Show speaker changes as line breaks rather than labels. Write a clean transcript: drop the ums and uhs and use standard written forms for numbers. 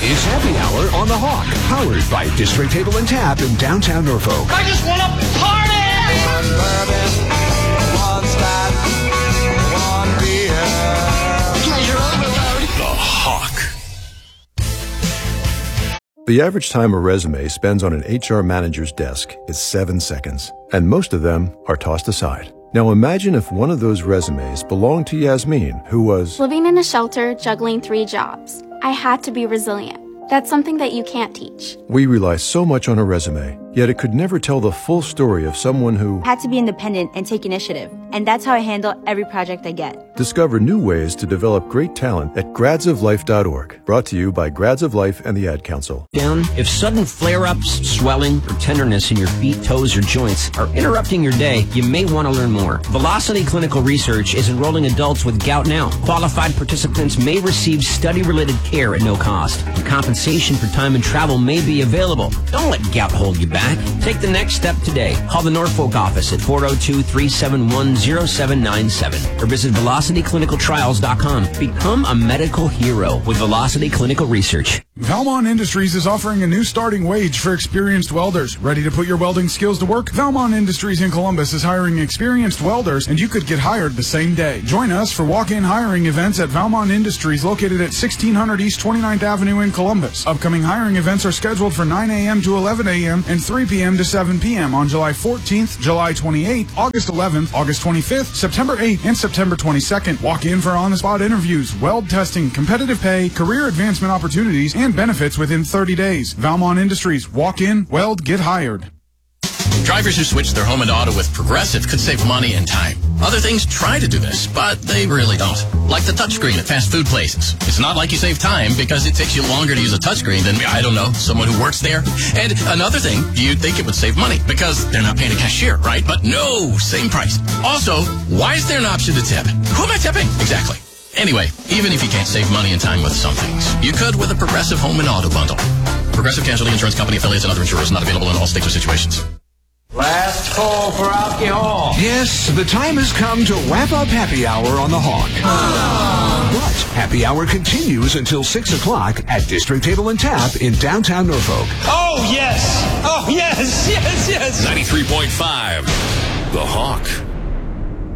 It's Happy Hour on the Hawk, powered by District Table and Tap in downtown Norfolk.
I just want to party!
One bourbon, one scotch, one beer.
Pleasure overload.
The Hawk.
The average time a resume spends on an HR manager's desk is 7 seconds, and most of them are tossed aside. Now imagine if one of those resumes belonged to Yasmin, who was
living in a shelter, juggling 3 jobs. I had to be resilient. That's something that you can't teach.
We rely so much on a resume, yet it could never tell the full story of someone who
had to be independent and take initiative. And that's how I handle every project I get.
Discover new ways to develop great talent at gradsoflife.org. Brought to you by Grads of Life and the Ad Council.
Down. If sudden flare-ups, swelling, or tenderness in your feet, toes, or joints are interrupting your day, you may want to learn more. Velocity Clinical Research is enrolling adults with gout now. Qualified participants may receive study-related care at no cost. And compensation for time and travel may be available. Don't let gout hold you back. Take the next step today. Call the Norfolk office at 402-371-0797 or visit VelocityClinicalTrials.com. Become a medical hero with Velocity Clinical Research.
Valmont Industries is offering a new starting wage for experienced welders. Ready to put your welding skills to work? Valmont Industries in Columbus is hiring experienced welders, and you could get hired the same day. Join us for walk-in hiring events at Valmont Industries located at 1600 East 29th Avenue in Columbus. Upcoming hiring events are scheduled for 9 a.m. to 11 a.m. and 3 p.m. to 7 p.m. on July 14th, July 28th, August 11th, August 25th, September 8th, and September 22nd. Walk in for on-the-spot interviews, weld testing, competitive pay, career advancement opportunities, and benefits within 30 days. Valmont Industries. Walk in, weld, get hired.
Drivers who switch their home and auto with Progressive could save money and time. Other things try to do this, but they really don't. Like the touchscreen at fast food places. It's not like you save time because it takes you longer to use a touchscreen than, I don't know, someone who works there. And another thing, you'd think it would save money because they're not paying a cashier, right? But no, same price. Also, why is there an option to tip? Who am I tipping? Exactly. Anyway, even if you can't save money and time with some things, you could with a Progressive home and auto bundle. Progressive Casualty Insurance Company affiliates and other insurers not available in all states or situations.
Last call for alcohol.
Yes, the time has come to wrap up Happy Hour on the Hawk. But Happy Hour continues until 6 o'clock at District Table and Tap in downtown Norfolk.
Oh, yes. Oh, yes, yes, yes.
93.5. The Hawk.